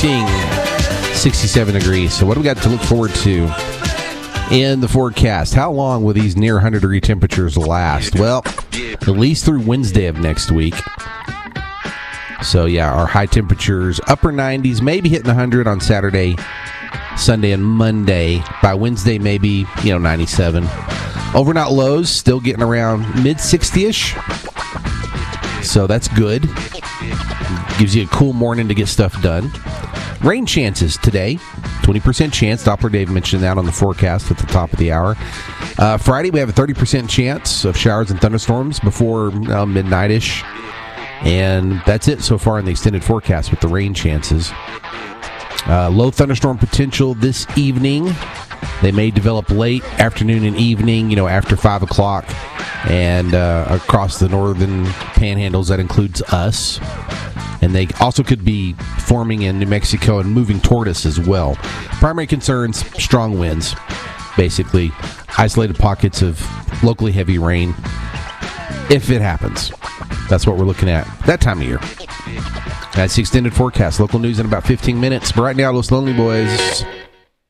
freezing. 67 degrees. So what do we got to look forward to in the forecast? How long will these near 100-degree temperatures last? Well, at least through Wednesday of next week. So, yeah, our high temperatures, upper 90s, maybe hitting 100 on Saturday, Sunday, and Monday. By Wednesday, maybe, 97. Overnight lows still getting around mid-60-ish. So that's good. Gives you a cool morning to get stuff done. Rain chances today, 20% chance. Doppler Dave mentioned that on the forecast at the top of the hour. Friday, we have a 30% chance of showers and thunderstorms before midnight-ish. And that's it so far in the extended forecast with the rain chances. Low thunderstorm potential this evening. They may develop late afternoon and evening, after 5 o'clock. And across the northern panhandles, that includes us. And they also could be forming in New Mexico and moving toward us as well. Primary concerns, strong winds. Basically, isolated pockets of locally heavy rain. If it happens. That's what we're looking at that time of year. That's the extended forecast. Local news in about 15 minutes. But right now, Los Lonely Boys.